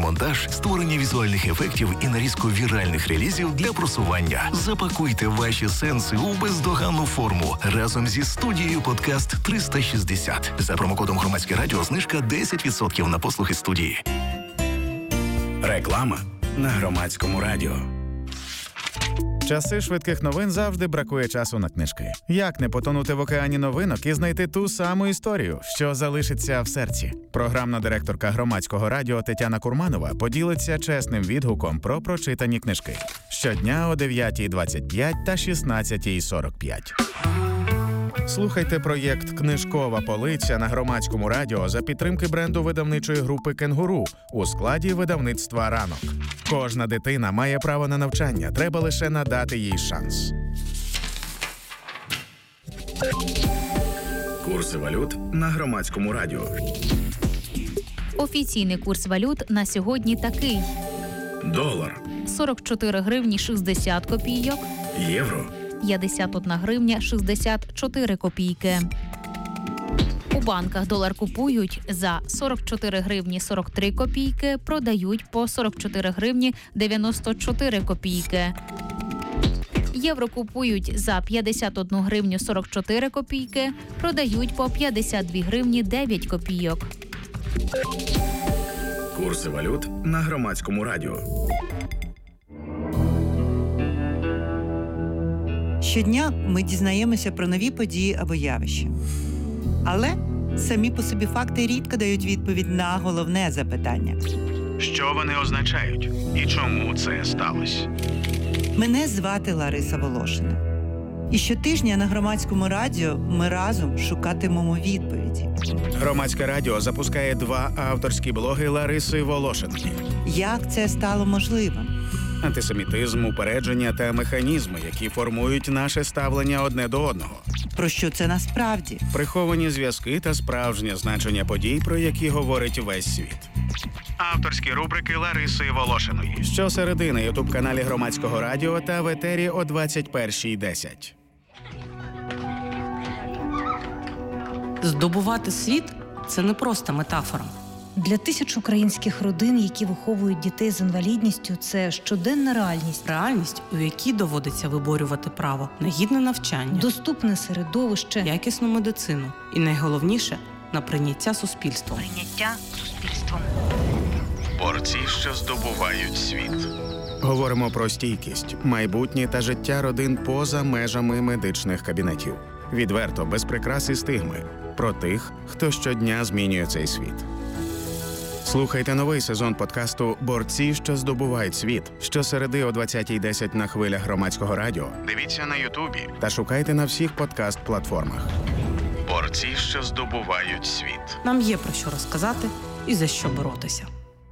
монтаж, створення візуальних ефектів і нарізку віральних релізів для просування. Запакуйте ваші сенси у бездоганну форму разом зі студією «Подкаст 360». За промокодом «Громадське радіо» знижка 10% на послуги студії. Реклама на Громадському радіо. Часи швидких новин завжди бракує часу на книжки. Як не потонути в океані новинок і знайти ту саму історію, що залишиться в серці? Програмна директорка Громадського радіо Тетяна Курманова поділиться чесним відгуком про прочитані книжки. Щодня о 9:25 та 16:45. Слухайте проєкт «Книжкова полиця» на Громадському радіо за підтримки бренду видавничої групи «Кенгуру» у складі видавництва «Ранок». Кожна дитина має право на навчання, треба лише надати їй шанс. Курси валют на Громадському радіо. Офіційний курс валют на сьогодні такий. Долар. 44 гривні 60 копійок. Євро. 51 гривня 64 копійки. У банках долар купують за 44 гривні 43 копійки, продають по 44 гривні 94 копійки. Євро купують за 51 гривню 44 копійки, продають по 52 гривні 9 копійок. Курси валют на Громадському радіо. Щодня ми дізнаємося про нові події або явища. Але самі по собі факти рідко дають відповідь на головне запитання. Що вони означають? І чому це сталося? Мене звати Лариса Волошина. І щотижня на Громадському радіо ми разом шукатимемо відповіді. Громадське радіо запускає 2 авторські блоги Лариси Волошиної. Як це стало можливим? Антисемітизм, упередження та механізми, які формують наше ставлення одне до одного. Про що це насправді? Приховані зв'язки та справжнє значення подій, про які говорить весь світ. Авторські рубрики Лариси Волошиної. Щосереди на ютуб-каналі Громадського радіо та в етері о 21:10. Здобувати світ – це не просто метафора. Для тисяч українських родин, які виховують дітей з інвалідністю, це щоденна реальність. Реальність, у якій доводиться виборювати право на гідне навчання, доступне середовище, якісну медицину і, найголовніше, на прийняття суспільством. Борці, що здобувають світ. Говоримо про стійкість, майбутнє та життя родин поза межами медичних кабінетів. Відверто, без прикрас і стигми. Про тих, хто щодня змінює цей світ. Слухайте новий сезон подкасту «Борці, що здобувають світ» щосереди о 20:10 на хвилях Громадського радіо. Дивіться на Ютубі та шукайте на всіх подкаст-платформах. Борці, що здобувають світ. Нам є про що розказати і за що боротися.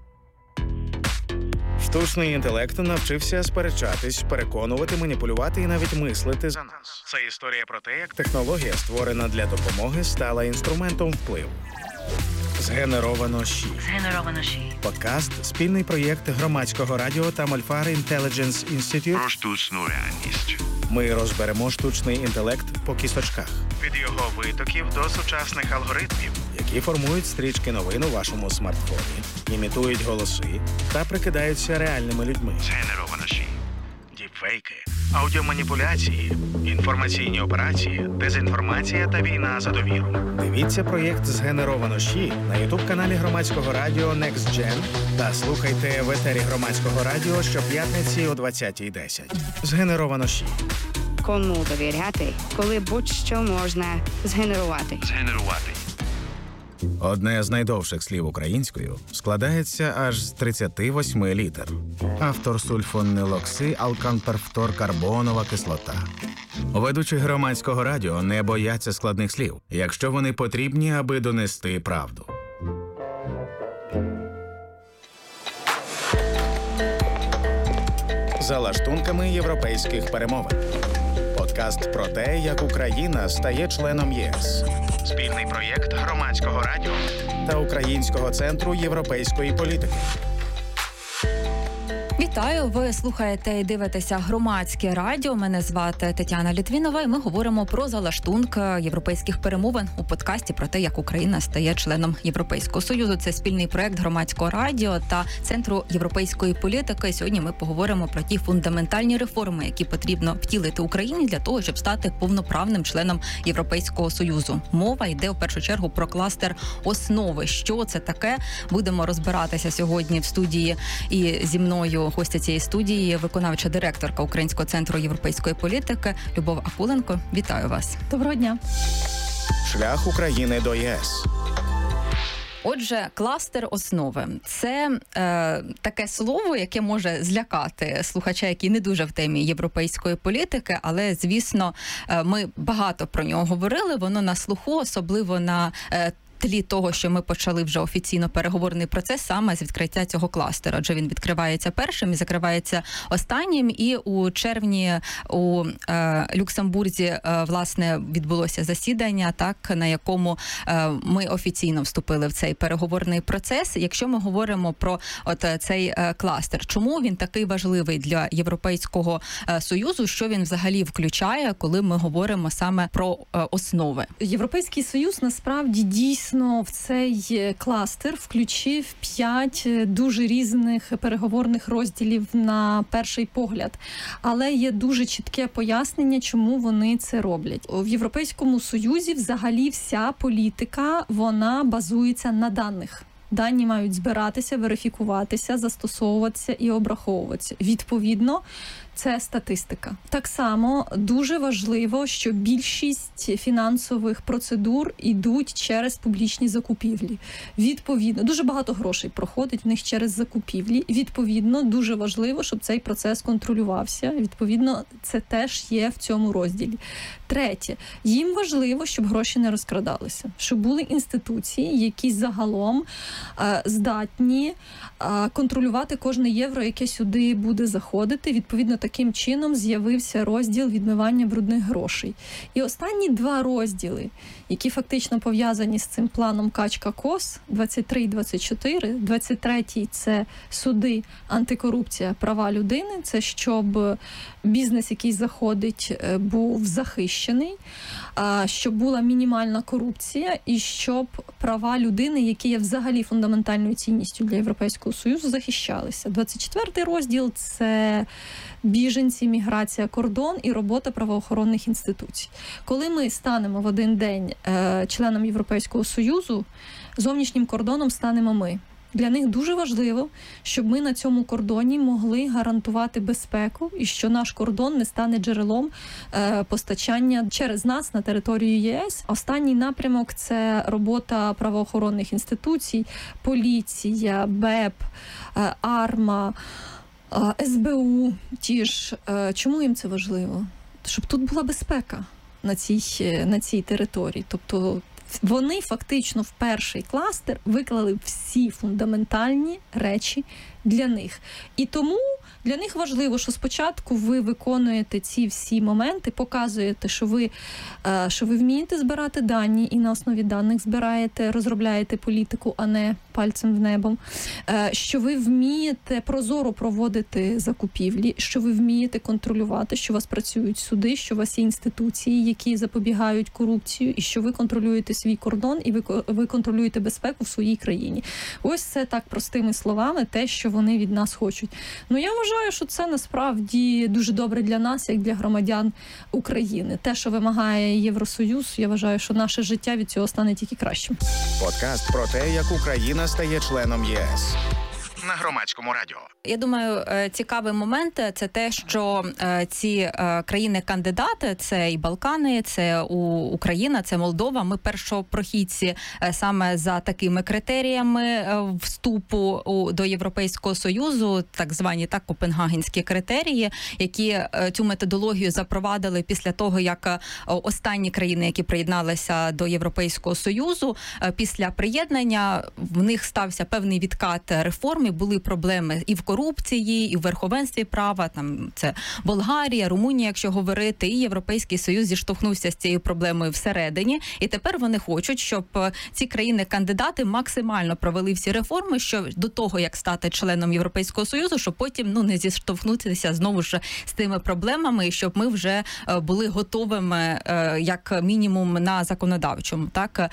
Штучний інтелект навчився сперечатись, переконувати, маніпулювати і навіть мислити за нас. Це історія про те, як технологія, створена для допомоги, стала інструментом впливу. Згенеровано ЩІ. Подкаст – спільний проєкт Громадського радіо та Мольфар Intelligence Institute Про штучну реальність. Ми розберемо штучний інтелект по кісточках. Від його витоків до сучасних алгоритмів, які формують стрічки новин у вашому смартфоні, імітують голоси та прикидаються реальними людьми. Згенеровано ЩІ. Діпфейки, аудіоманіпуляції, інформаційні операції, дезінформація та війна за довіру. Дивіться проєкт «Згенеровано ЩІ» на ютуб-каналі Громадського радіо Next Gen та слухайте в етері Громадського радіо щоп'ятниці о 20:10. «Згенеровано ЩІ». Кому довіряти, коли будь-що можна згенерувати? Одне з найдовших слів українською складається аж з 38 літер. Автор сульфонилокси алканперфторкарбонова кислота. Ведучі Громадського радіо не бояться складних слів, якщо вони потрібні, аби донести правду. За лаштунками європейських перемовин. Подкаст про те, як Україна стає членом ЄС. Спільний проєкт Громадського радіо та Українського центру європейської політики. Вітаю! Ви слухаєте і дивитеся Громадське радіо. Мене звати Тетяна Літвінова, і ми говоримо про залаштунок європейських перемовин у подкасті про те, як Україна стає членом Європейського Союзу. Це спільний проект Громадського радіо та Центру європейської політики. Сьогодні ми поговоримо про ті фундаментальні реформи, які потрібно втілити Україні для того, щоб стати повноправним членом Європейського Союзу. Мова йде в першу чергу про кластер основи. Що це таке? Будемо розбиратися сьогодні в студії, і зі мною гостя цієї студії, виконавча директорка Українського центру європейської політики Любов Акуленко. Вітаю вас. Доброго дня. Шлях України до ЄС. Отже, кластер основи – це таке слово, яке може злякати слухача, який не дуже в темі європейської політики, але, звісно, ми багато про нього говорили, воно на слуху, особливо на тлі того, що ми почали вже офіційно переговорний процес саме з відкриття цього кластеру. Адже він відкривається першим і закривається останнім. І у червні у Люксембурзі, власне, відбулося засідання, так, на якому ми офіційно вступили в цей переговорний процес. Якщо ми говоримо про цей кластер, чому він такий важливий для Європейського Союзу, що він взагалі включає, коли ми говоримо саме про основи? Європейський Союз, насправді, дійсно в цей кластер включив 5 дуже різних переговорних розділів на перший погляд. Але є дуже чітке пояснення, чому вони це роблять. В Європейському Союзі взагалі вся політика, вона базується на даних. Дані мають збиратися, верифікуватися, застосовуватися і обраховуватися. Відповідно, це статистика. Так само дуже важливо, що більшість фінансових процедур йдуть через публічні закупівлі. Відповідно, дуже багато грошей проходить в них через закупівлі. Відповідно, дуже важливо, щоб цей процес контролювався. Відповідно, це теж є в цьому розділі. Третє. Їм важливо, щоб гроші не розкрадалися. Щоб були інституції, які загалом здатні контролювати кожне євро, яке сюди буде заходити. Відповідно, таким чином з'явився розділ відмивання брудних грошей. І останні 2 розділи, які фактично пов'язані з цим планом Качка-Кос, 23 і 24. 23-й – це суди, антикорупція, права людини. Це щоб бізнес, який заходить, був захищений, щоб була мінімальна корупція і щоб права людини, які є взагалі фундаментальною цінністю для Європейського Союзу, захищалися. 24-й розділ – це біженці, міграція, кордон і робота правоохоронних інституцій. Коли ми станемо в один день членом Європейського Союзу, зовнішнім кордоном станемо ми. Для них дуже важливо, щоб ми на цьому кордоні могли гарантувати безпеку і що наш кордон не стане джерелом постачання через нас на територію ЄС. Останній напрямок – це робота правоохоронних інституцій, поліція, БЕП, АРМА, СБУ. Ті ж. Чому їм це важливо? Щоб тут була безпека на цій території. Тобто вони фактично в перший кластер виклали всі фундаментальні речі для них. І тому для них важливо, що спочатку ви виконуєте ці всі моменти, показуєте, що ви вмієте збирати дані і на основі даних розробляєте політику, а не пальцем в небо, що ви вмієте прозоро проводити закупівлі, що ви вмієте контролювати, що у вас працюють суди, що у вас є інституції, які запобігають корупцію, і що ви контролюєте свій кордон, і ви контролюєте безпеку в своїй країні. Ось це так простими словами те, що вони від нас хочуть. Ну, я вважаю, що це насправді дуже добре для нас, як для громадян України. Те, що вимагає Євросоюз, я вважаю, що наше життя від цього стане тільки кращим. Подкаст про те, як Україна стає членом ЄС. На Громадському радіо. Я думаю, цікавий момент – це те, що ці країни-кандидати – це і Балкани, це Україна, це Молдова. Ми першопрохідці саме за такими критеріями вступу до Європейського Союзу, так звані копенгагенські критерії, які цю методологію запровадили після того, як останні країни, які приєдналися до Європейського Союзу, після приєднання в них стався певний відкат реформ, були проблеми і в корупції, і в верховенстві права, там це Болгарія, Румунія, якщо говорити, і Європейський Союз зіштовхнувся з цією проблемою всередині, і тепер вони хочуть, щоб ці країни-кандидати максимально провели всі реформи, що до того, як стати членом Європейського Союзу, щоб потім не зіштовхнутися знову ж з тими проблемами, і щоб ми вже були готовими як мінімум на законодавчому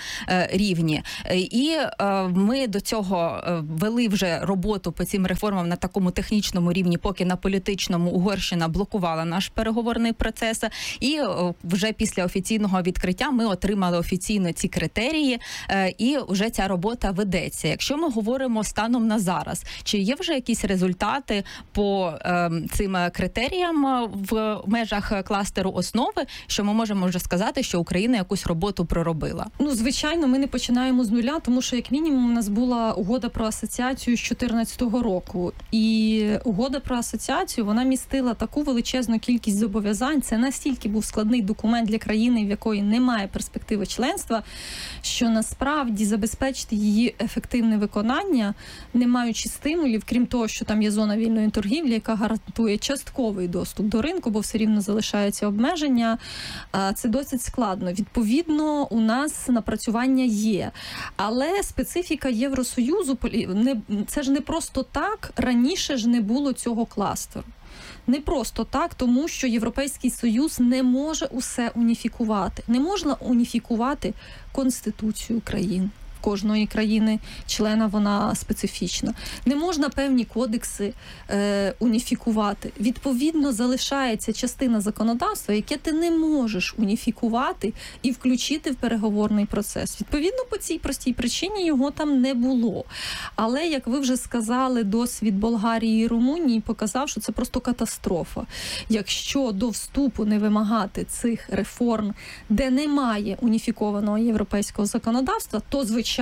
рівні. І ми до цього вели вже роботу по цим реформам на такому технічному рівні, поки на політичному Угорщина блокувала наш переговорний процес. І вже після офіційного відкриття ми отримали офіційно ці критерії, і вже ця робота ведеться. Якщо ми говоримо станом на зараз, чи є вже якісь результати по цим критеріям в межах кластеру основи, що ми можемо вже сказати, що Україна якусь роботу проробила? Звичайно, ми не починаємо з нуля, тому що, як мінімум, у нас була угода про асоціацію з 2014 року. І угода про асоціацію, вона містила таку величезну кількість зобов'язань. Це настільки був складний документ для країни, в якої немає перспективи членства, що насправді забезпечити її ефективне виконання, не маючи стимулів, крім того, що там є зона вільної торгівлі, яка гарантує частковий доступ до ринку, бо все рівно залишаються обмеження, це досить складно. Відповідно, у нас напрацювання є. Але специфіка Євросоюзу, це ж не просто так, раніше ж не було цього кластеру. Не просто так, тому що Європейський Союз не може усе уніфікувати. Не можна уніфікувати Конституцію країн. Кожної країни-члена вона специфічна. Не можна певні кодекси уніфікувати. Відповідно, залишається частина законодавства, яке ти не можеш уніфікувати і включити в переговорний процес. Відповідно, по цій простій причині його там не було. Але, як ви вже сказали, досвід Болгарії і Румунії показав, що це просто катастрофа. Якщо до вступу не вимагати цих реформ, де немає уніфікованого європейського законодавства, то, звичайно,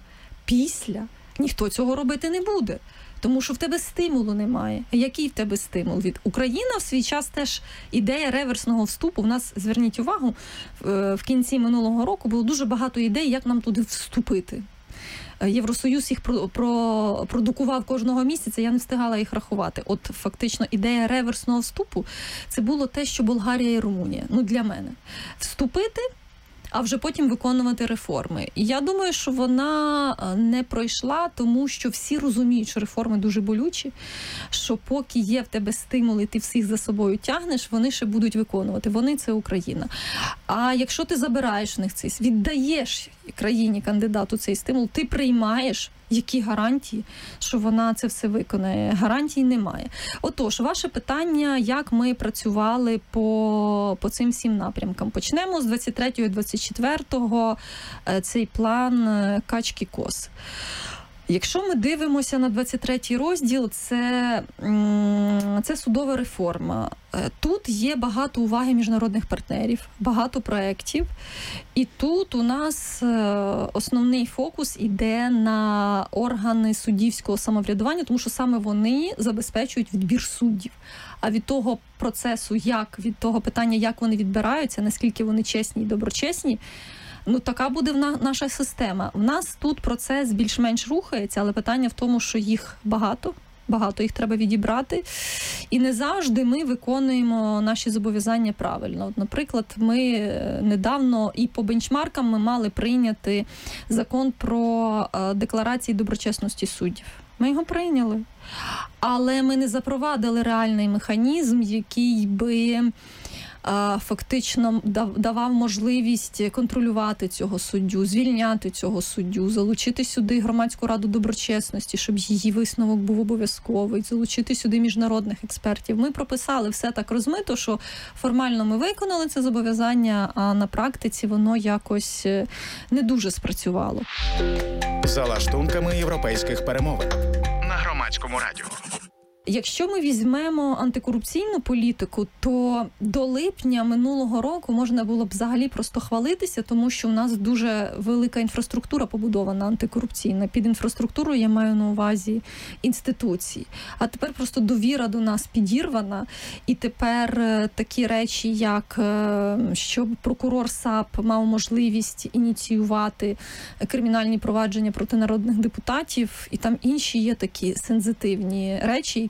після ніхто цього робити не буде. Тому що в тебе стимулу немає. А який в тебе стимул? Від Україна в свій час теж ідея реверсного вступу. В нас, зверніть увагу, в кінці минулого року було дуже багато ідей, як нам туди вступити. Євросоюз їх продукував кожного місяця, я не встигала їх рахувати. От фактично ідея реверсного вступу – це було те, що Болгарія і Румунія. Для мене. Вступити, а вже потім виконувати реформи. І я думаю, що вона не пройшла, тому що всі розуміють, що реформи дуже болючі, що поки є в тебе стимули, ти всіх за собою тягнеш, вони ще будуть виконувати. Вони – це Україна. А якщо ти забираєш в них цей, віддаєш країні-кандидату цей стимул, ти приймаєш, які гарантії, що вона це все виконає? Гарантій немає. Отож, ваше питання, як ми працювали по цим всім напрямкам. Почнемо з 23-го і 24-го, цей план качки-коси. Якщо ми дивимося на 23-й розділ, це судова реформа. Тут є багато уваги міжнародних партнерів, багато проєктів. І тут у нас основний фокус іде на органи суддівського самоврядування, тому що саме вони забезпечують відбір суддів. А від того процесу, від того питання, як вони відбираються, наскільки вони чесні і доброчесні, така буде наша система. В нас тут процес більш-менш рухається, але питання в тому, що їх багато їх треба відібрати. І не завжди ми виконуємо наші зобов'язання правильно. Наприклад, ми недавно і по бенчмаркам ми мали прийняти закон про декларації доброчесності суддів. Ми його прийняли. Але ми не запровадили реальний механізм, який би фактично давав можливість контролювати цього суддю, звільняти цього суддю, залучити сюди громадську раду доброчесності, щоб її висновок був обов'язковий, залучити сюди міжнародних експертів. Ми прописали все так розмито, що формально ми виконали це зобов'язання, а на практиці воно якось не дуже спрацювало. За лаштунками європейських перемовин. На Громадському радіо. Якщо ми візьмемо антикорупційну політику, то до липня минулого року можна було б взагалі просто хвалитися, тому що в нас дуже велика інфраструктура побудована антикорупційна. Під інфраструктурою я маю на увазі інституції. А тепер просто довіра до нас підірвана. І тепер такі речі, як щоб прокурор САП мав можливість ініціювати кримінальні провадження проти народних депутатів, і там інші є такі сензитивні речі,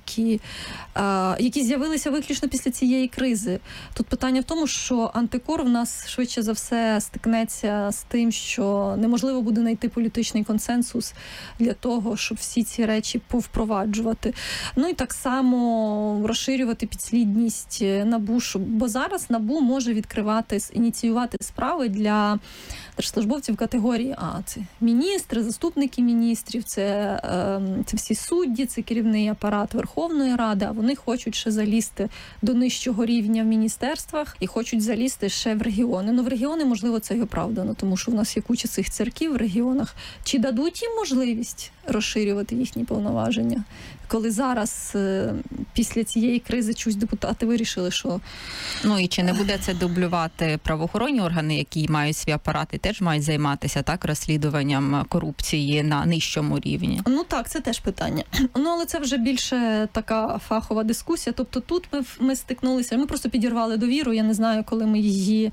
які з'явилися виключно після цієї кризи. Тут питання в тому, що антикор в нас швидше за все стикнеться з тим, що неможливо буде знайти політичний консенсус для того, щоб всі ці речі повпроваджувати. Ну і так само розширювати підслідність НАБУ, бо зараз НАБУ може ініціювати справи для держслужбовців категорії А. Це міністри, заступники міністрів, це всі судді, це керівний апарат Верховної Ради, а вони хочуть ще залізти до нижчого рівня в міністерствах і хочуть залізти ще в регіони. Ну, в регіони, можливо, це й оправдано, тому що в нас є куча цих церків в регіонах. Чи дадуть їм можливість розширювати їхні повноваження? Коли зараз, після цієї кризи, чусь депутати вирішили, що... Ну і чи не буде це дублювати правоохоронні органи, які мають свій апарат і теж мають займатися розслідуванням корупції на нижчому рівні? Ну так, це теж питання. Ну, але це вже більше така фахова дискусія. Тобто тут ми стикнулися, ми просто підірвали довіру, я не знаю, коли ми її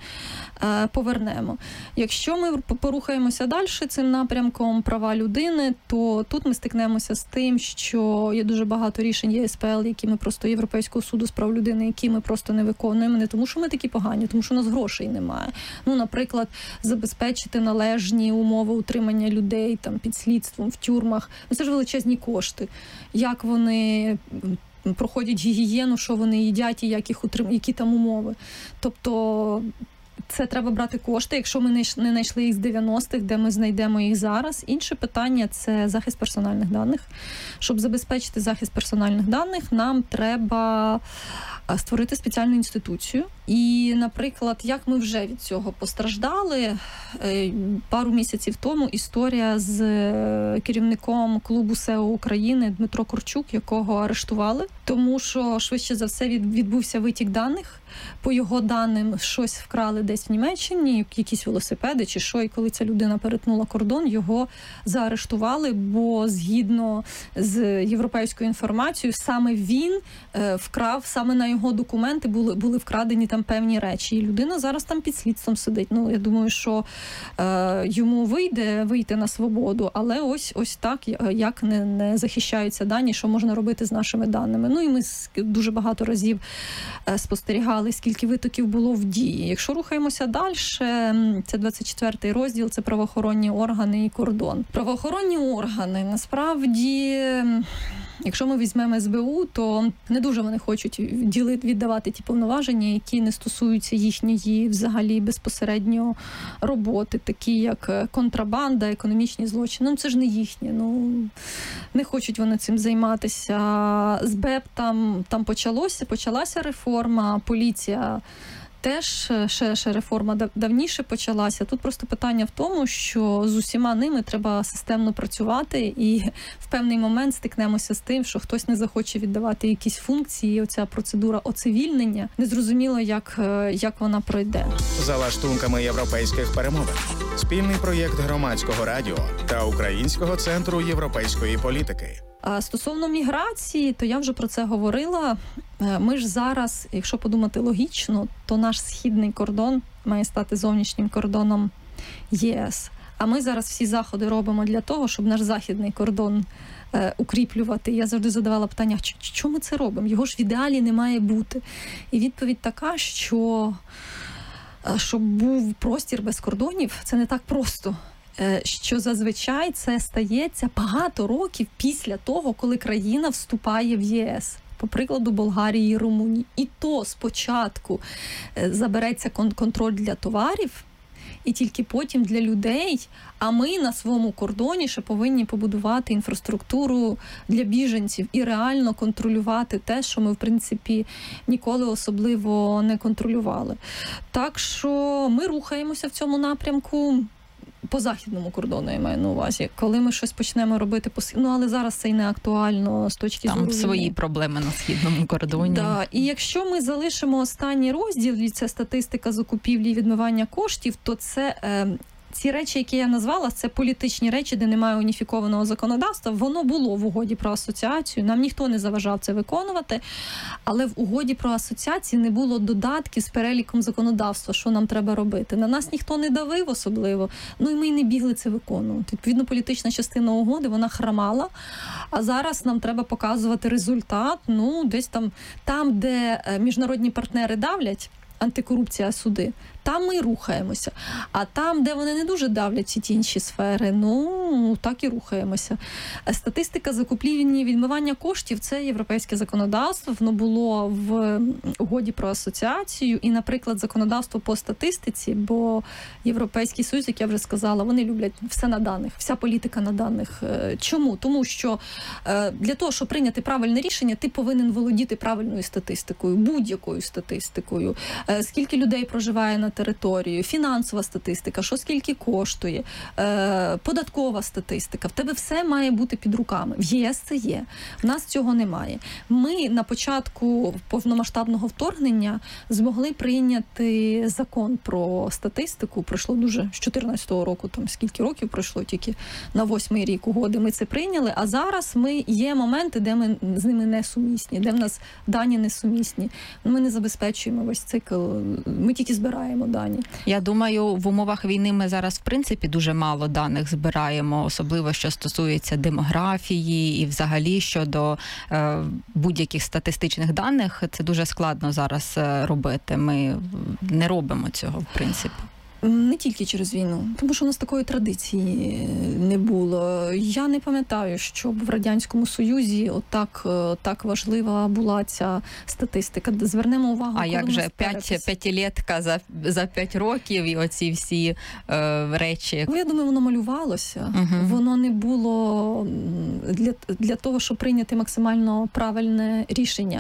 повернемо. Якщо ми порухаємося далі цим напрямком права людини, то тут ми стикнемося з тим, що є дуже багато рішень ЄСПЛ, які ми просто Європейського суду з прав людини, які ми просто не виконуємо, не тому що ми такі погані, тому що у нас грошей немає. Ну, наприклад, забезпечити належні умови утримання людей там під слідством в тюрмах. Ну, це ж величезні кошти. Як вони проходять гігієну, що вони їдять і як їх які там умови. Тобто це треба брати кошти, якщо ми не знайшли їх з 90-х, де ми знайдемо їх зараз. Інше питання – це захист персональних даних. Щоб забезпечити захист персональних даних, нам треба створити спеціальну інституцію. І, наприклад, як ми вже від цього постраждали, пару місяців тому історія з керівником клубу СЕО України Дмитро Корчук, якого арештували, тому що швидше за все відбувся витік даних. По його даним, щось вкрали десь в Німеччині, якісь велосипеди чи що, і коли ця людина перетнула кордон, його заарештували, бо згідно з європейською інформацією, саме він вкрав, саме на його документи були вкрадені там певні речі. І людина зараз там під слідством сидить. Ну, я думаю, що йому вийти на свободу, але ось так, як не захищаються дані, що можна робити з нашими даними. Ну, і ми дуже багато разів спостерігали, скільки витоків було в дії. Якщо рухаємося далі, це 24-й розділ, це правоохоронні органи і кордон. Правоохоронні органи, насправді, якщо ми візьмемо СБУ, то не дуже вони хочуть віддавати ті повноваження, які не стосуються їхньої взагалі безпосередньо роботи, такі як контрабанда, економічні злочини. Ну, це ж не їхнє. Ну, не хочуть вони цим займатися. З БЕП там почалася реформа, поліція теж ще реформа давніше почалася. Тут просто питання в тому, що з усіма ними треба системно працювати, і в певний момент стикнемося з тим, що хтось не захоче віддавати якісь функції, і оця процедура оцивільнення, незрозуміло, як вона пройде. За лаштунками європейських перемовин. Спільний проєкт Громадського радіо та Українського центру європейської політики. А стосовно міграції, то я вже про це говорила. Ми ж зараз, якщо подумати логічно, то наш східний кордон має стати зовнішнім кордоном ЄС. А ми зараз всі заходи робимо для того, щоб наш західний кордон укріплювати. Я завжди задавала питання, чому ми це робимо? Його ж в ідеалі не має бути. І відповідь така, що щоб був простір без кордонів, це не так просто. Що зазвичай це стається багато років після того, коли країна вступає в ЄС. По прикладу Болгарії і Румунії. І то спочатку забереться контроль для товарів, і тільки потім для людей, а ми на своєму кордоні ще повинні побудувати інфраструктуру для біженців і реально контролювати те, що ми, в принципі, ніколи особливо не контролювали. Так що ми рухаємося в цьому напрямку. по західному кордону, я маю на увазі. Коли ми щось почнемо робити але зараз це й не актуально з точки зору. Там свої проблеми на східному кордоні. Да. І якщо ми залишимо останній розділ, і це статистика закупівлі і відмивання коштів, то це ці речі, які я назвала, це політичні речі, де немає уніфікованого законодавства. Воно було в угоді про асоціацію, нам ніхто не заважав це виконувати, але в угоді про асоціацію не було додатків з переліком законодавства, що нам треба робити. На нас ніхто не давив особливо, і ми й не бігли це виконувати. Відповідно, політична частина угоди, вона хромала, а зараз нам треба показувати результат, десь там, де міжнародні партнери давлять, антикорупція, суди, там ми рухаємося. А там, де вони не дуже давлять ці інші сфери, так і рухаємося. Статистика закупівлі і відмивання коштів – це європейське законодавство. Воно було в угоді про асоціацію. І, наприклад, законодавство по статистиці, бо Європейський Союз, як я вже сказала, вони люблять все на даних, вся політика на даних. Чому? Тому що для того, щоб прийняти правильне рішення, ти повинен володіти правильною статистикою, будь-якою статистикою. Скільки людей проживає на територію, фінансова статистика, що скільки коштує, податкова статистика. В тебе все має бути під руками. В ЄС це є. В нас цього немає. Ми на початку повномасштабного вторгнення змогли прийняти закон про статистику. Пройшло дуже з 14-го року, скільки років пройшло, тільки на 8-й рік угоди ми це прийняли, а зараз є моменти, де ми з ними не сумісні, де в нас дані не сумісні. Ми не забезпечуємо весь цикл, ми тільки збираємо дані. Я думаю, в умовах війни ми зараз, в принципі, дуже мало даних збираємо, особливо, що стосується демографії і взагалі щодо будь-яких статистичних даних. Це дуже складно зараз робити. Ми не робимо цього, в принципі. Не тільки через війну, тому що у нас такої традиції не було. Я не пам'ятаю, щоб в Радянському Союзі так важлива була ця статистика. Звернемо увагу. А як же п'ятилетка за 5 років і оці всі речі? Я думаю, воно малювалося. Воно не було для того, щоб прийняти максимально правильне рішення.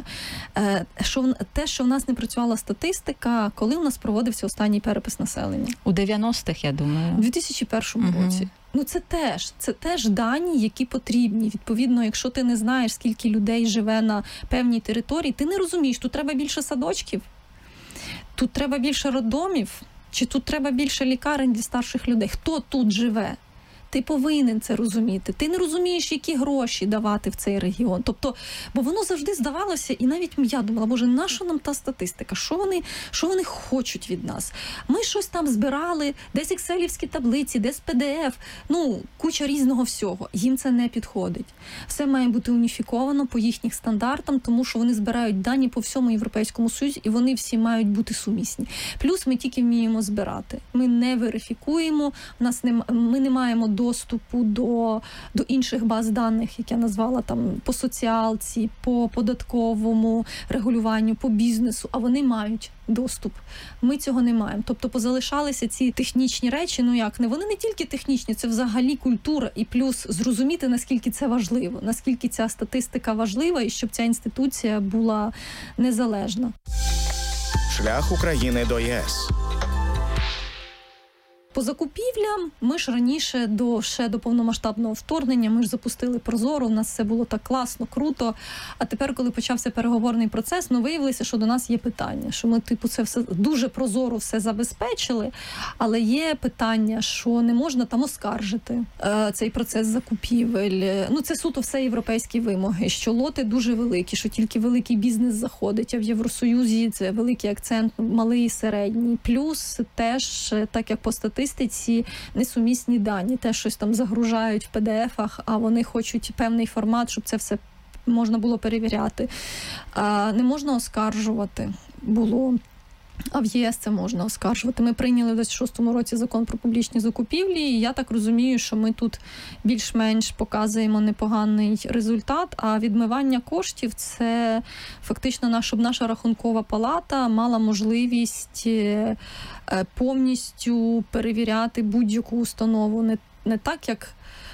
Те, що в нас не працювала статистика, коли у нас проводився останній перепис населення. У 90-х, я думаю. У 2001 році. Це теж дані, які потрібні. Відповідно, якщо ти не знаєш, скільки людей живе на певній території, ти не розумієш, тут треба більше садочків, тут треба більше роддомів, чи тут треба більше лікарень для старших людей. Хто тут живе? Ти повинен це розуміти. Ти не розумієш, які гроші давати в цей регіон. Тобто, бо воно завжди здавалося, і навіть я думала, боже, нащо нам та статистика? Що вони хочуть від нас? Ми щось там збирали, десь екселівські таблиці, десь PDF, куча різного всього. Їм це не підходить. Все має бути уніфіковано по їхніх стандартам, тому що вони збирають дані по всьому Європейському Союзі, і вони всі мають бути сумісні. Плюс ми тільки вміємо збирати. Ми не верифікуємо, ми не маємо доступу до інших баз даних, як я назвала, по соціалці, по податковому регулюванню, по бізнесу, а вони мають доступ. Ми цього не маємо. Тобто позалишалися ці технічні речі, вони не тільки технічні, це взагалі культура, і плюс зрозуміти, наскільки це важливо, наскільки ця статистика важлива, і щоб ця інституція була незалежна. Шлях України до ЄС. По закупівлям ми ж раніше, ще до повномасштабного вторгнення, ми ж запустили Прозоро, у нас все було так класно, круто. А тепер, коли почався переговорний процес, виявилося, що до нас є питання, що ми, це все дуже прозоро все забезпечили, але є питання, що не можна там оскаржити цей процес закупівель. Це суто все європейські вимоги, що лоти дуже великі, що тільки великий бізнес заходить, а в Євросоюзі це великий акцент, малий і середній. Плюс теж, так як по статистиці, несумісні дані, те щось там загружають в PDF-ах, а вони хочуть певний формат, щоб це все можна було перевіряти. Не можна оскаржувати було. А в ЄС це можна оскаржувати. Ми прийняли в 26-му році закон про публічні закупівлі, і я так розумію, що ми тут більш-менш показуємо непоганий результат, а відмивання коштів – це фактично щоб наша рахункова палата мала можливість повністю перевіряти будь-яку установу. Не так, як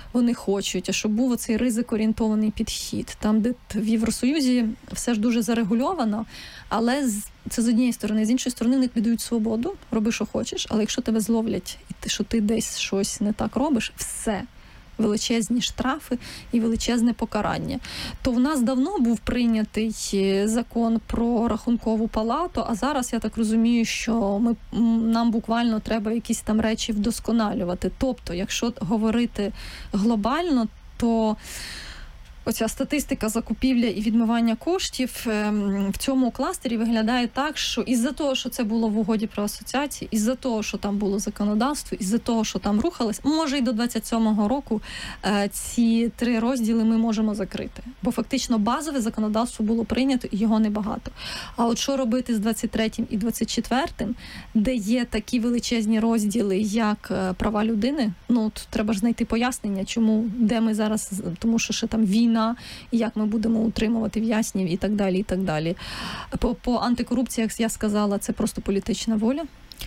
вони хочуть, а щоб був оцей ризик-орієнтований підхід. Там, де в Євросоюзі все ж дуже зарегульовано, але це з однієї сторони. З іншої сторони, вони тобі дають свободу, роби, що хочеш, але якщо тебе зловлять, і що ти десь щось не так робиш, все. Величезні штрафи і величезне покарання. То в нас давно був прийнятий закон про рахункову палату, а зараз, я так розумію, що нам буквально треба якісь там речі вдосконалювати. Тобто, якщо говорити глобально, то оця статистика закупівля і відмивання коштів в цьому кластері виглядає так, що із-за того, що це було в угоді про асоціації, із-за того, що там було законодавство, із-за того, що там рухалось, може і до 27-го року ці 3 розділи ми можемо закрити. Бо фактично базове законодавство було прийнято і його небагато. А от що робити з 23-м і 24-м, де є такі величезні розділи, як права людини, тут треба ж знайти пояснення, чому, де ми зараз, тому що ще там війна, і як ми будемо утримувати в'язнів і так далі, і так далі. По антикорупції, як я сказала, це просто політична воля.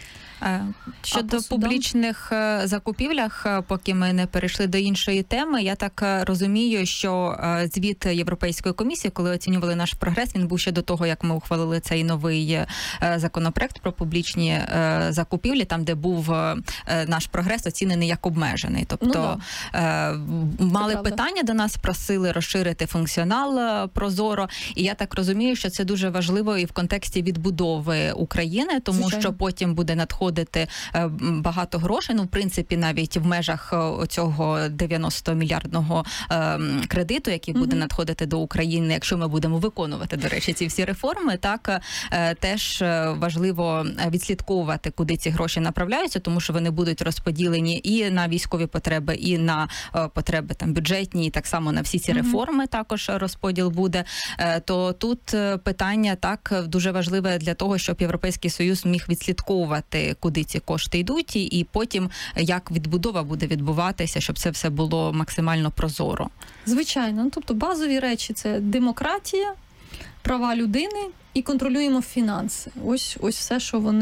Щодо публічних закупівлях, поки ми не перейшли до іншої теми, я так розумію, що звіт Європейської комісії, коли оцінювали наш прогрес, він був ще до того, як ми ухвалили цей новий законопроект про публічні закупівлі, там, де був наш прогрес оцінений як обмежений. Тобто мали питання до нас, просили розширити функціонал ProZorro, і я так розумію, що це дуже важливо і в контексті відбудови України, тому що потім буде надходити багато грошей, в принципі, навіть в межах цього 90-мільярдного кредиту, який буде надходити до України, якщо ми будемо виконувати, до речі, ці всі реформи, так, теж важливо відслідковувати, куди ці гроші направляються, тому що вони будуть розподілені і на військові потреби, і на потреби там бюджетні, і так само на всі ці реформи також розподіл буде. То тут питання так дуже важливе для того, щоб Європейський Союз міг відслідковувати, куди ці кошти йдуть, і потім як відбудова буде відбуватися, щоб це все було максимально прозоро. Звичайно. Тобто базові речі – це демократія, права людини і контролюємо фінанси. Ось все,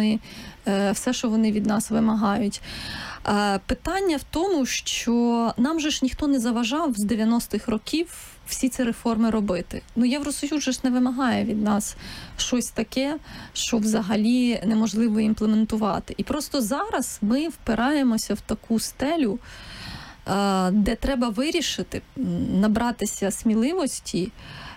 що вони від нас вимагають. Питання в тому, що нам же ж ніхто не заважав з 90-х років всі ці реформи робити. Євросоюз же ж не вимагає від нас щось таке, що взагалі неможливо імплементувати. І просто зараз ми впираємося в таку стелю, де треба вирішити, набратися сміливості,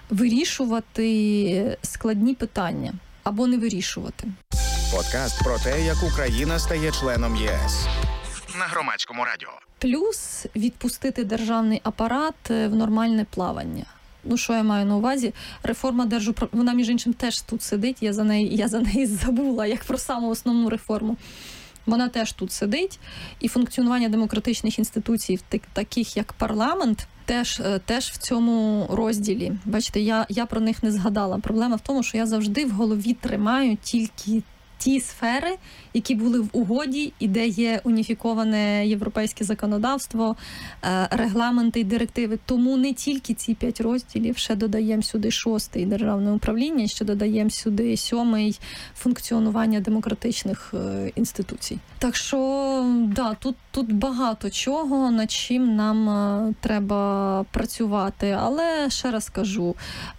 вирішувати складні питання або не вирішувати. Подкаст про те, як Україна стає членом ЄС. На Громадському радіо. Плюс відпустити державний апарат в нормальне плавання. Що я маю на увазі? Реформа держуправління, вона, між іншим, теж тут сидить, я за неї забула, як про саму основну реформу. Вона теж тут сидить, і функціонування демократичних інституцій, таких як парламент, теж в цьому розділі. Бачите, я про них не згадала. Проблема в тому, що я завжди в голові тримаю тільки ті сфери, які були в угоді і де є уніфіковане європейське законодавство, регламенти і директиви. Тому не тільки ці 5 розділів, ще додаємо сюди 6-й державне управління, ще додаємо сюди 7-й функціонування демократичних інституцій. Так що, тут багато чого, над чим нам треба працювати. Але, ще раз кажу,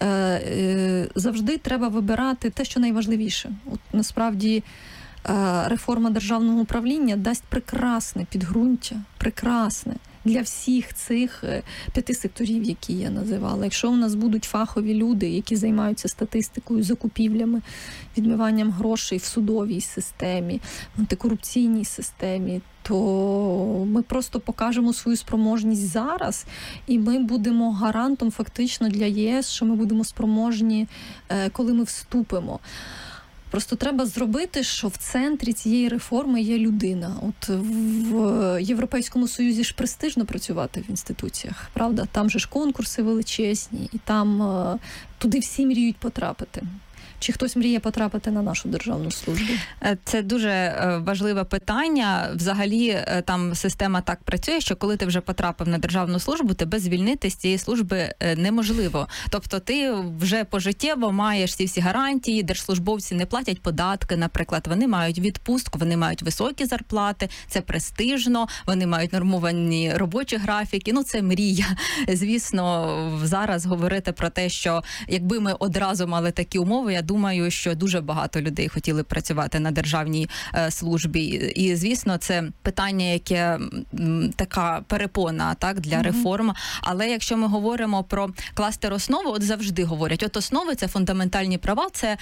завжди треба вибирати те, що найважливіше. Насправді, реформа державного управління дасть прекрасне підґрунтя, прекрасне для всіх цих 5 секторів, які я називала. Якщо у нас будуть фахові люди, які займаються статистикою, закупівлями, відмиванням грошей в судовій системі, в антикорупційній системі, то ми просто покажемо свою спроможність зараз, і ми будемо гарантом фактично для єС, що ми будемо спроможні, коли ми вступимо. Просто треба зробити, що в центрі цієї реформи є людина. От в Європейському Союзі ж престижно працювати в інституціях, правда? Там же ж конкурси величезні, і там туди всі мріють потрапити. Чи хтось мріє потрапити на нашу державну службу? Це дуже важливе питання. Взагалі, там система так працює, що коли ти вже потрапив на державну службу, тебе звільнити з цієї служби неможливо. Тобто ти вже пожиттєво маєш ці всі гарантії, держслужбовці не платять податки, наприклад, вони мають відпустку, вони мають високі зарплати, це престижно, вони мають нормовані робочі графіки. Ну, це мрія. Звісно, зараз говорити про те, що якби ми одразу мали такі умови, я думаю, що дуже багато людей хотіли працювати на державній службі. І, звісно, це питання, яке така перепона, так, для реформ. Але якщо ми говоримо про кластер основи, от завжди говорять, от основи – це фундаментальні права, це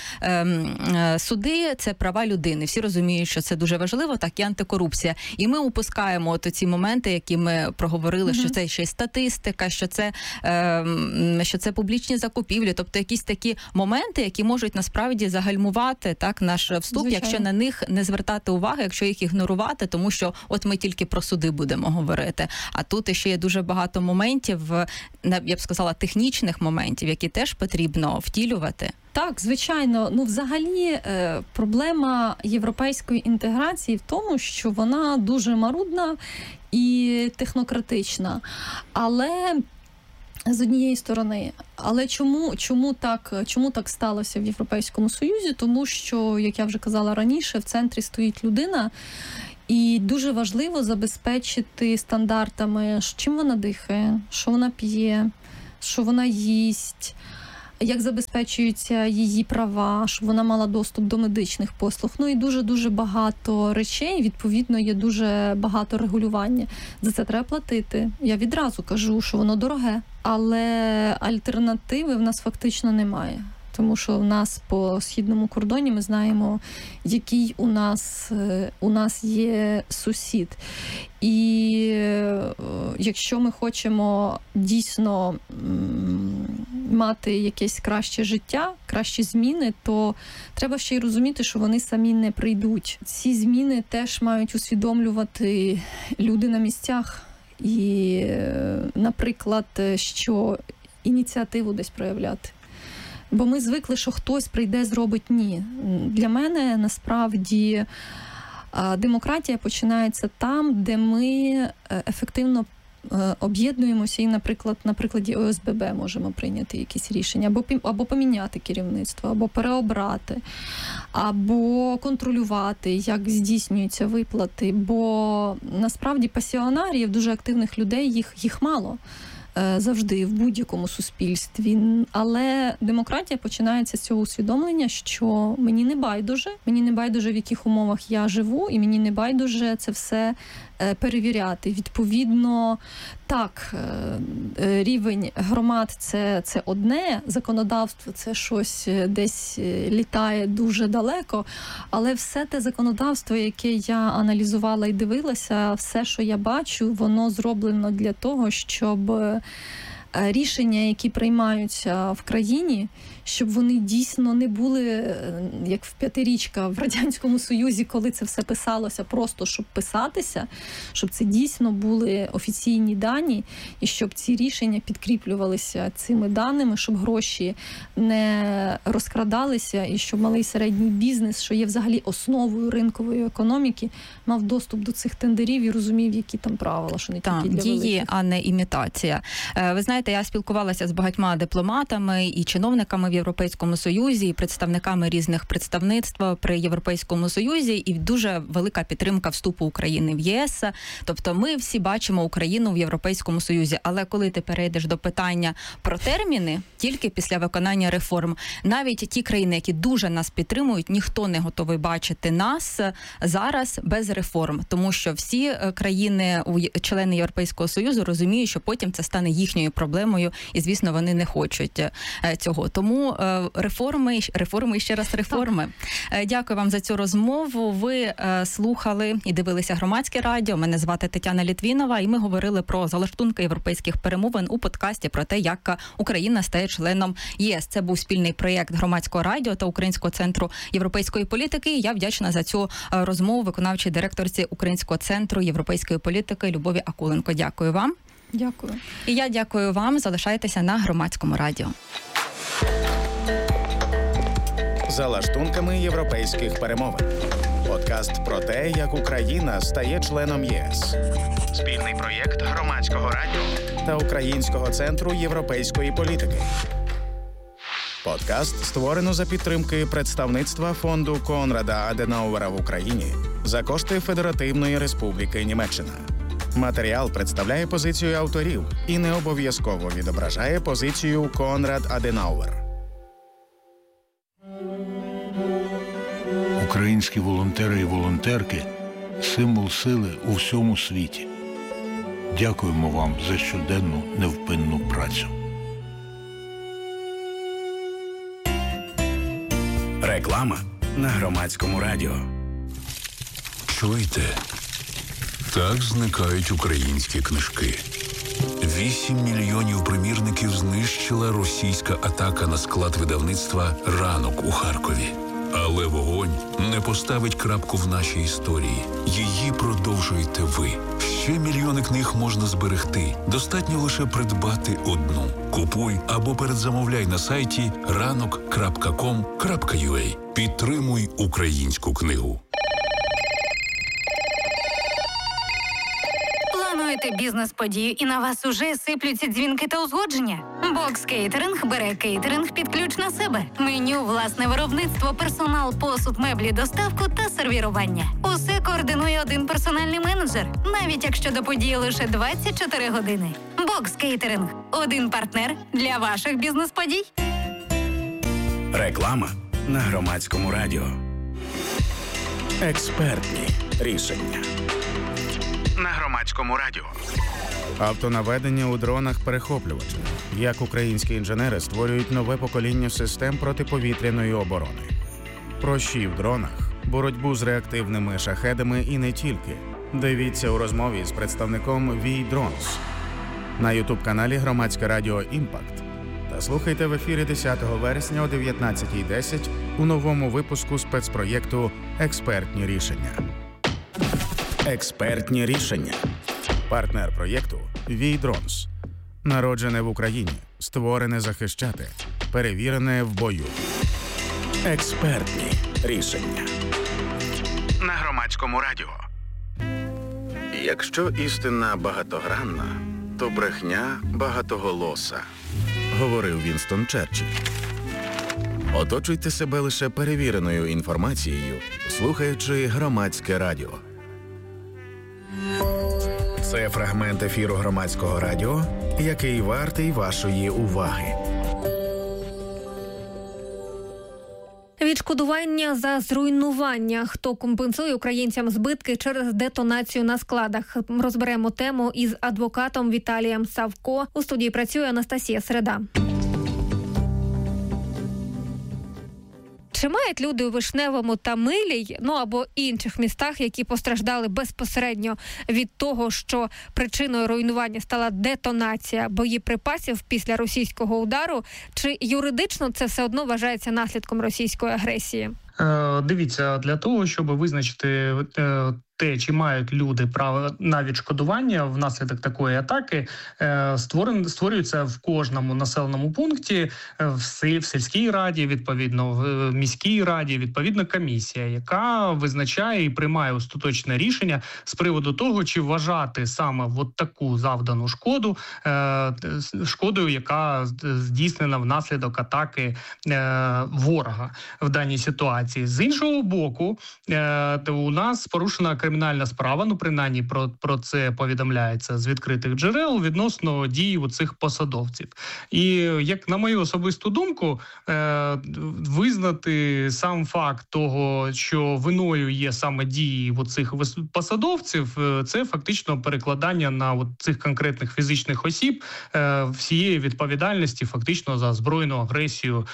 суди, це права людини. Всі розуміють, що це дуже важливо, так і антикорупція. І ми упускаємо от ці моменти, які ми проговорили, що це ще й статистика, що це публічні закупівлі, тобто якісь такі моменти, які можуть насправді загальмувати так наш вступ, Звичайно. якщо на них не звертати уваги, якщо їх ігнорувати, тому що от ми тільки про суди будемо говорити. А тут ще є дуже багато моментів, я б сказала, технічних моментів, які теж потрібно втілювати. Так, звичайно. Ну, взагалі, проблема європейської інтеграції в тому, що вона дуже марудна і технократична. Але з однієї сторони. Але чому так сталося в Європейському Союзі? Тому що, як я вже казала раніше, в центрі стоїть людина, і дуже важливо забезпечити стандартами, чим вона дихає, що вона п'є, що вона їсть, як забезпечуються її права, щоб вона мала доступ до медичних послуг. Ну і дуже-дуже багато речей, відповідно, є дуже багато регулювання. За це треба платити. Я відразу кажу, що воно дороге, але альтернативи в нас фактично немає. Тому що в нас по східному кордоні ми знаємо, який у нас є сусід. І якщо ми хочемо дійсно мати якесь краще життя, кращі зміни, то треба ще й розуміти, що вони самі не прийдуть. Ці зміни теж мають усвідомлювати люди на місцях. І, наприклад, що ініціативу десь проявляти. Бо ми звикли, що хтось прийде, зробить. Ні. Для мене, насправді, демократія починається там, де ми ефективно об'єднуємося і, наприклад, на прикладі ОСББ можемо прийняти якісь рішення, або поміняти керівництво, або переобрати, або контролювати, як здійснюються виплати. Бо, насправді, пасіонарів, дуже активних людей, їх мало. Завжди в будь-якому суспільстві. Але демократія починається з цього усвідомлення, що мені не байдуже, в яких умовах я живу, і мені не байдуже це все перевіряти. Відповідно, так, рівень громад – це одне, законодавство – це щось десь літає дуже далеко, але все те законодавство, яке я аналізувала і дивилася, все, що я бачу, воно зроблено для того, щоб рішення, які приймаються в країні, щоб вони дійсно не були, як в п'ятирічка в Радянському Союзі, коли це все писалося просто, щоб писатися, щоб це дійсно були офіційні дані, і щоб ці рішення підкріплювалися цими даними, щоб гроші не розкрадалися, і щоб малий і середній бізнес, що є взагалі основою ринкової економіки, мав доступ до цих тендерів і розумів, які там правила, що не тільки для великих. Дії, а не імітація. Ви знаєте, я спілкувалася з багатьма дипломатами і чиновниками в Європейському Союзі, і представниками різних представництв при Європейському Союзі, і дуже велика підтримка вступу України в ЄС. Тобто ми всі бачимо Україну в Європейському Союзі. Але коли ти перейдеш до питання про терміни, тільки після виконання реформ, навіть ті країни, які дуже нас підтримують, ніхто не готовий бачити нас зараз без реформ. Тому що всі країни, члени Європейського Союзу розуміють, що потім це стане їхньою проблемою, і, звісно, вони не хочуть цього. Тому реформи і ще раз реформи. Дякую вам за цю розмову. Ви слухали і дивилися Громадське радіо. Мене звати Тетяна Літвінова, і ми говорили про залаштунки європейських перемовин у подкасті про те, як Україна стає членом ЄС. Це був спільний проєкт Громадського радіо та Українського центру європейської політики. Я вдячна за цю розмову виконавчій директорці Українського центру європейської політики Любові Акуленко. Дякую вам. Дякую. І я дякую вам. Залишайтеся на Громадському радіо. За лаштунками європейських перемовин. Подкаст про те, як Україна стає членом ЄС. Спільний проєкт Громадського радіо та Українського центру європейської політики. Подкаст створено за підтримки представництва фонду Конрада Аденауера в Україні за кошти Федеративної Республіки Німеччина. Матеріал представляє позицію авторів і не обов'язково відображає позицію Конрад Аденауер. Українські волонтери і волонтерки – символ сили у всьому світі. Дякуємо вам за щоденну невпинну працю. Реклама на Громадському радіо. Чуєте? Так зникають українські книжки. 8 мільйонів примірників знищила російська атака на склад видавництва «Ранок» у Харкові. Але вогонь не поставить крапку в нашій історії. Її продовжуєте ви. Ще мільйони книг можна зберегти. Достатньо лише придбати одну. Купуй або передзамовляй на сайті ranok.com.ua. Підтримуй українську книгу. Плануєте бізнес-подію і на вас уже сиплються дзвінки та узгодження? Бокс Кейтеринг бере кейтеринг під ключ на себе. Меню, власне виробництво, персонал, посуд, меблі, доставку та сервірування. Усе координує один персональний менеджер, навіть якщо до події лише 24 години. Бокс Кейтеринг – один партнер для ваших бізнес-подій. Реклама на Громадському радіо. Експертні рішення. На Громадському радіо. Автонаведення у дронах-перехоплювачах. Як українські інженери створюють нове покоління систем протиповітряної оборони. Прощі в дронах, боротьбу з реактивними шахедами і не тільки. Дивіться у розмові з представником V-Drones на ютуб-каналі Громадське радіо «Імпакт». Та слухайте в ефірі 10 вересня о 19:10 у новому випуску спецпроєкту «Експертні рішення». Експертні рішення. Партнер проєкту V-Drones. Народжене в Україні, створене захищати, перевірене в бою. Експертні рішення. На Громадському радіо. Якщо істина багатогранна, то брехня багатоголоса, говорив Вінстон Черчилль. Оточуйте себе лише перевіреною інформацією, слухаючи Громадське радіо. Це фрагмент ефіру Громадського радіо, який вартий вашої уваги. Відшкодування за зруйнування. Хто компенсує українцям збитки через детонацію на складах? Розберемо тему із адвокатом Віталієм Савко. У студії працює Анастасія Середа. Чи мають люди у Вишневому та Милій, або інших містах, які постраждали безпосередньо від того, що причиною руйнування стала детонація боєприпасів після російського удару, чи юридично це все одно вважається наслідком російської агресії? Дивіться, для того, щоб визначити те, чи мають люди право на відшкодування внаслідок такої атаки, створюється в кожному населеному пункті, в сільській раді, відповідно, в міській раді, відповідно, комісія, яка визначає і приймає остаточне рішення з приводу того, чи вважати саме от таку завдану шкоду шкодою, яка здійснена внаслідок атаки ворога в даній ситуації. З іншого боку, у нас порушена кримінальна справа, принаймні про це повідомляється з відкритих джерел відносно дій у цих посадовців. І, як на мою особисту думку, визнати сам факт того, що виною є саме дії у цих посадовців, це фактично перекладання на цих конкретних фізичних осіб всієї відповідальності фактично за збройну агресію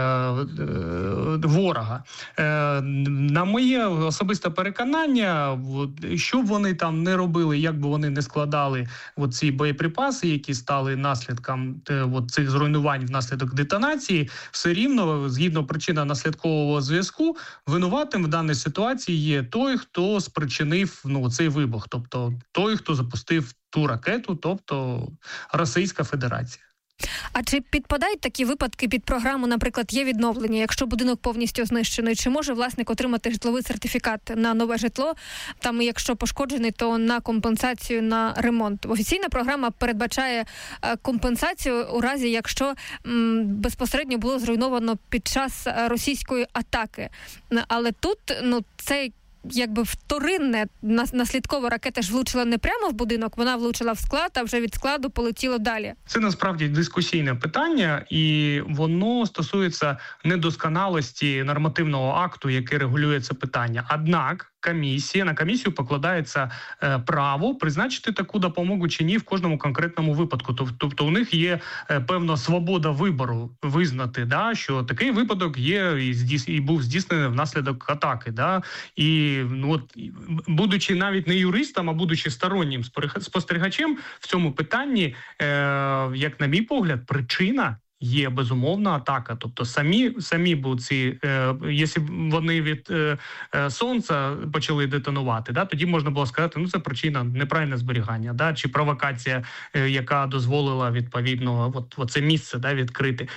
ворога. На моє особисте переконання, що б вони там не робили, як би вони не складали ці боєприпаси, які стали наслідком цих зруйнувань внаслідок детонації, все рівно, згідно причинно-наслідкового зв'язку, винуватим в даній ситуації є той, хто спричинив цей вибух, тобто той, хто запустив ту ракету, тобто Російська Федерація. А чи підпадають такі випадки під програму, наприклад, є відновлення, якщо будинок повністю знищений? Чи може власник отримати житловий сертифікат на нове житло? Там, якщо пошкоджений, то на компенсацію на ремонт. Офіційна програма передбачає компенсацію у разі, якщо безпосередньо було зруйновано під час російської атаки. Але тут, це якби вторинне, наслідкова ракета ж влучила не прямо в будинок, вона влучила в склад, а вже від складу полетіло далі. Це насправді дискусійне питання, і воно стосується недосконалості нормативного акту, який регулює це питання. Однак на комісію покладається право призначити таку допомогу чи ні в кожному конкретному випадку. Тобто у них є певна свобода вибору визнати, що такий випадок є і був здійснений внаслідок атаки. І будучи навіть не юристом, а будучи стороннім спостерігачем в цьому питанні, як на мій погляд, причина є безумовна атака. Тобто самі буці, якщо вони від сонця почали детонувати, тоді можна було сказати, це причина неправильне зберігання, чи провокація, яка дозволила відповідно це місце відкрити.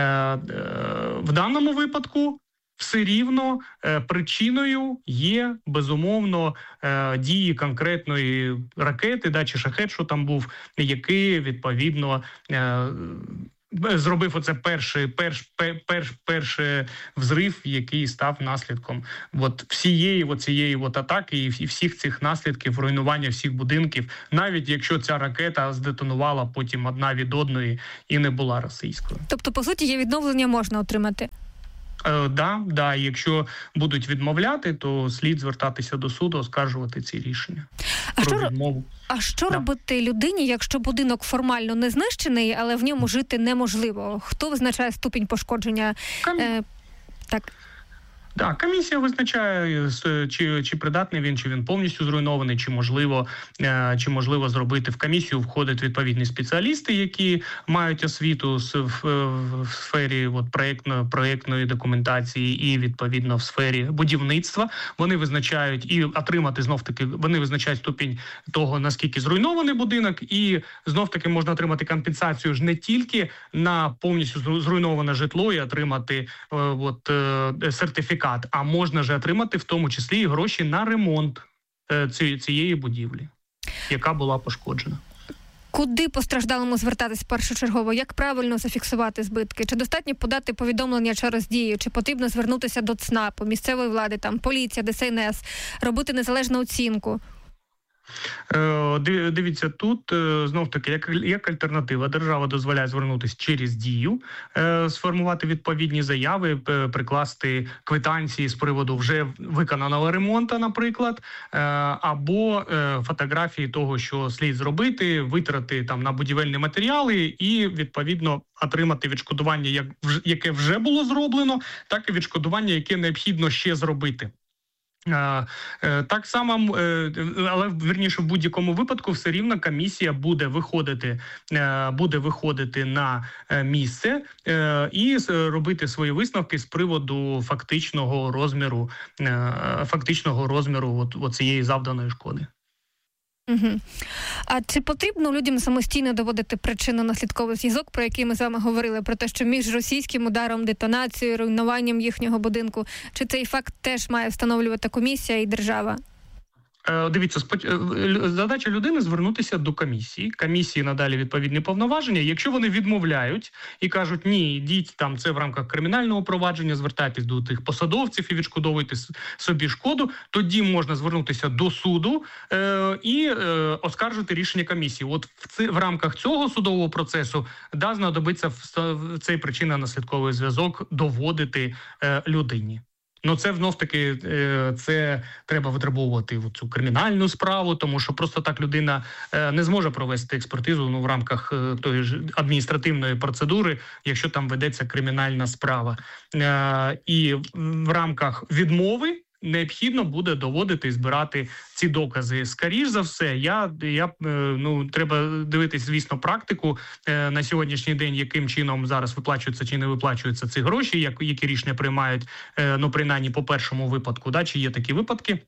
В даному випадку все рівно причиною є, безумовно, дії конкретної ракети, чи шахет, що там був, який, відповідно, зробив оце перший взрив, який став наслідком всієї цієї атаки і всіх цих наслідків руйнування всіх будинків, навіть якщо ця ракета здетонувала потім одна від одної і не була російською. Тобто, по суті, є відновлення можна отримати? Да. Якщо будуть відмовляти, то слід звертатися до суду, оскаржувати ці рішення. А що робити людині, якщо будинок формально не знищений, але в ньому жити неможливо? Хто визначає ступінь пошкодження? Так, комісія визначає, чи придатний він, чи він повністю зруйнований, чи можливо зробити. В комісію входять відповідні спеціалісти, які мають освіту в сфері проєктної документації і відповідно в сфері будівництва. Вони визначають і отримати вони визначають ступінь того, наскільки зруйнований будинок, і знов-таки можна отримати компенсацію ж не тільки на повністю зруйноване житло і отримати сертифікат, а можна же отримати в тому числі і гроші на ремонт цієї будівлі, яка була пошкоджена. Куди постраждалому звертатись першочергово? Як правильно зафіксувати збитки? Чи достатньо подати повідомлення через Дію? Чи потрібно звернутися до ЦНАПу, місцевої влади, поліція, ДСНС, робити незалежну оцінку? Дивіться, тут знов-таки, як альтернатива, держава дозволяє звернутися через Дію, сформувати відповідні заяви, прикласти квитанції з приводу вже виконаного ремонту, наприклад, або фотографії того, що слід зробити, витрати на будівельні матеріали і, відповідно, отримати відшкодування, яке вже було зроблено, так і відшкодування, яке необхідно ще зробити. Так само, але вірніше в будь-якому випадку все рівно комісія буде виходити на місце і робити свої висновки з приводу фактичного розміру цієї завданої шкоди. Угу. А чи потрібно людям самостійно доводити причинно-наслідковий зв'язок, про який ми з вами говорили, про те, що між російським ударом, детонацією, руйнуванням їхнього будинку, чи цей факт теж має встановлювати комісія і держава? Дивіться, задача людини звернутися до комісії. Комісії надалі відповідні повноваження. Якщо вони відмовляють і кажуть, ні, йдіть це в рамках кримінального провадження, звертайтесь до тих посадовців і відшкодовуйте собі шкоду, тоді можна звернутися до суду і оскаржити рішення комісії. В рамках цього судового процесу знадобиться цей причинно-наслідковий зв'язок доводити людині. Це знов-таки це треба витребовувати цю кримінальну справу, тому що просто так людина не зможе провести експертизу в рамках тої ж адміністративної процедури, якщо там ведеться кримінальна справа. І в рамках відмови необхідно буде доводити і збирати ці докази. Скоріш за все, треба дивитись, звісно, практику на сьогоднішній день, яким чином зараз виплачуються чи не виплачуються ці гроші, які рішення приймають, принаймні по першому випадку, чи є такі випадки.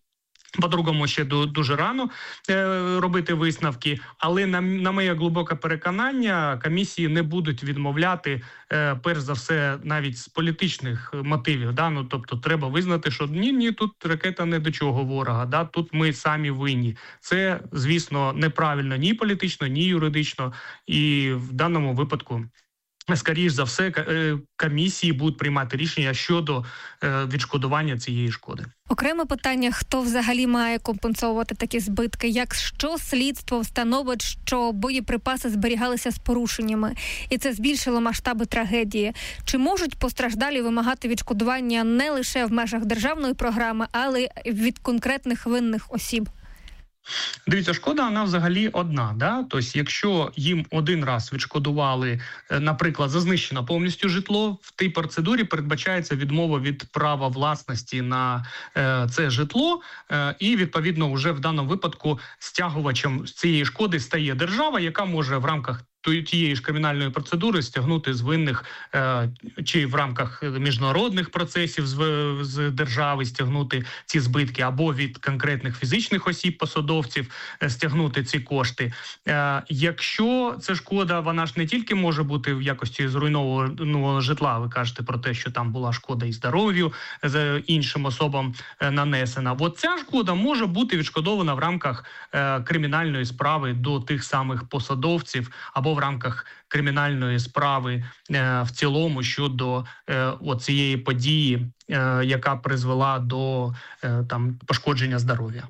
По-другому, ще дуже рано робити висновки, але на моє глибоке переконання, комісії не будуть відмовляти, перш за все, навіть з політичних мотивів. Да? Ну, тобто треба визнати, що ні, тут ракета не до чого ворога, да? Тут ми самі винні. Це, звісно, неправильно ні політично, ні юридично, і в даному випадку скоріш за все, комісії будуть приймати рішення щодо відшкодування цієї шкоди. Окреме питання, хто взагалі має компенсовувати такі збитки? Якщо слідство встановить, що боєприпаси зберігалися з порушеннями, і це збільшило масштаби трагедії, чи можуть постраждалі вимагати відшкодування не лише в межах державної програми, але й від конкретних винних осіб? Дивіться, шкода, вона взагалі одна. Да? Тобто, якщо їм один раз відшкодували, наприклад, за знищено повністю житло, в тій процедурі передбачається відмова від права власності на це житло, і, відповідно, вже в даному випадку стягувачем цієї шкоди стає держава, яка може в рамках тієї ж кримінальної процедури стягнути з винних, чи в рамках міжнародних процесів з держави стягнути ці збитки, або від конкретних фізичних осіб, посадовців стягнути ці кошти. Якщо це шкода, вона ж не тільки може бути в якості зруйнованого житла, ви кажете про те, що там була шкода і здоров'ю з іншим особам нанесена. От ця шкода може бути відшкодована в рамках кримінальної справи до тих самих посадовців, або в рамках кримінальної справи в цілому щодо цієї події, яка призвела до пошкодження здоров'я.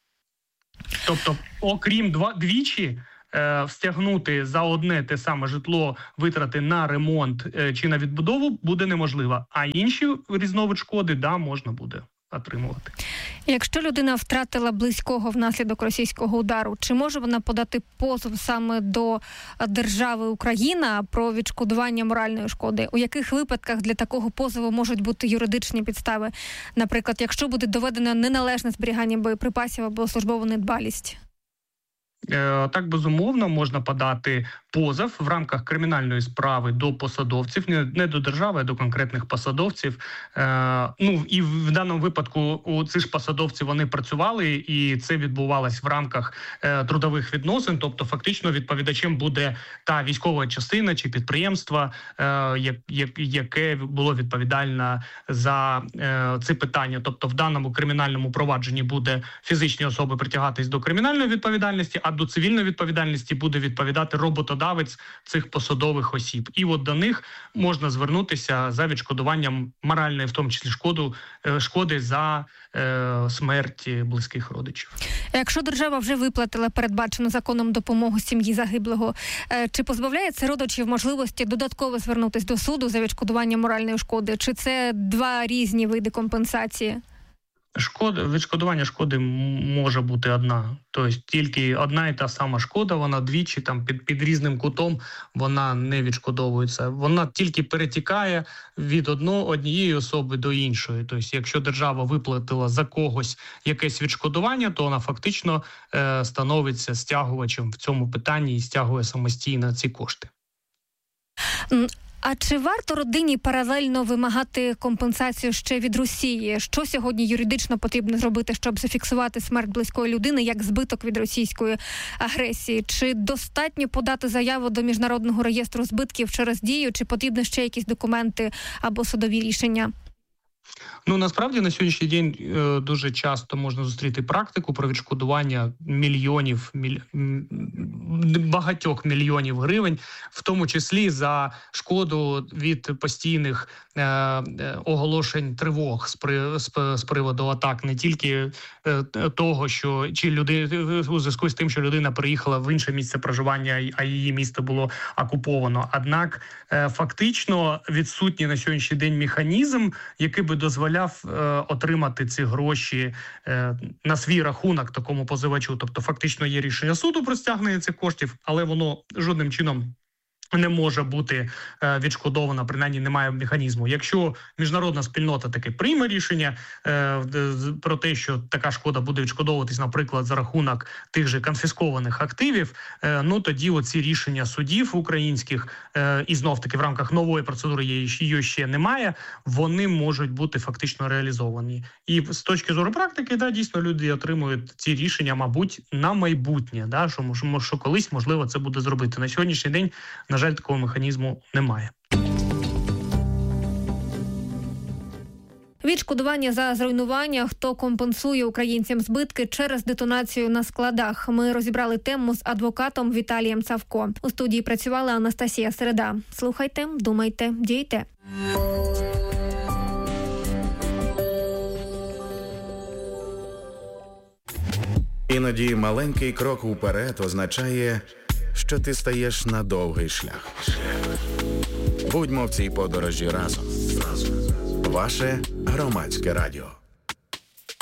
Тобто, окрім двічі, стягнути за одне те саме житло витрати на ремонт чи на відбудову буде неможливо, а інші різновид шкоди, можна буде отримувати. Якщо людина втратила близького внаслідок російського удару, чи може вона подати позов саме до держави Україна про відшкодування моральної шкоди? У яких випадках для такого позову можуть бути юридичні підстави? Наприклад, якщо буде доведено неналежне зберігання боєприпасів або службову недбалість? Так, безумовно, можна подати позов в рамках кримінальної справи до посадовців, не до держави, а до конкретних посадовців. І в даному випадку ці ж посадовці, вони працювали, і це відбувалось в рамках трудових відносин, тобто фактично відповідачем буде та військова частина чи підприємство, яке було відповідальне за ці питання. Тобто в даному кримінальному провадженні буде фізичні особи притягатись до кримінальної відповідальності, а до цивільної відповідальності буде відповідати роботодавець цих посадових осіб. І от до них можна звернутися за відшкодуванням моральної, в тому числі шкоди за смерть близьких родичів. Якщо держава вже виплатила передбачену законом допомогу сім'ї загиблого, чи позбавляє це родичів можливості додатково звернутися до суду за відшкодуванням моральної шкоди? Чи це два різні види компенсації? Відшкодування шкоди може бути одна. Тобто тільки одна і та сама шкода, вона двічі під різним кутом вона не відшкодовується. Вона тільки перетікає від однієї особи до іншої. Тобто якщо держава виплатила за когось якесь відшкодування, то вона фактично становиться стягувачем в цьому питанні і стягує самостійно ці кошти. А чи варто родині паралельно вимагати компенсацію ще від Росії? Що сьогодні юридично потрібно зробити, щоб зафіксувати смерть близької людини як збиток від російської агресії? Чи достатньо подати заяву до Міжнародного реєстру збитків через Дію, чи потрібно ще якісь документи або судові рішення? Насправді на сьогоднішній день дуже часто можна зустріти практику про відшкодування багатьох мільйонів гривень, в тому числі за шкоду від постійних оголошень тривог з приводу атак, не тільки того, що у зв'язку з тим, що людина приїхала в інше місце проживання, а її місто було окуповано. Однак фактично відсутній на сьогоднішній день механізм, який би дозволяв отримати ці гроші на свій рахунок такому позивачу. Тобто фактично є рішення суду про стягнення цих коштів, але воно жодним чином не може бути відшкодована, принаймні немає механізму. Якщо міжнародна спільнота таки прийме рішення про те, що така шкода буде відшкодовуватись, наприклад, за рахунок тих же конфіскованих активів, тоді оці рішення судів українських, і знов-таки в рамках нової процедури її ще немає, вони можуть бути фактично реалізовані. І з точки зору практики, дійсно, люди отримують ці рішення, мабуть, на майбутнє, що колись, можливо, це буде зробити. На сьогоднішній день, на жаль, такого механізму немає. Відшкодування за зруйнування, хто компенсує українцям збитки через детонацію на складах. Ми розібрали тему з адвокатом Віталієм Цавко. У студії працювала Анастасія Середа. Слухайте, думайте, дійте. Іноді маленький крок уперед означає, що ти стаєш на довгий шлях. Будьмо в цій подорожі разом. Ваше Громадське радіо.